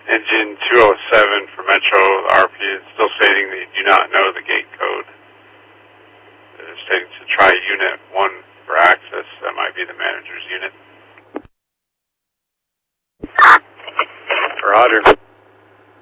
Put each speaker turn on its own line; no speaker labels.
Engine 207 for Metro, RP is still stating that you do not know the gate code. They're stating to try unit 1 for access. That might be the manager's unit.
Roger.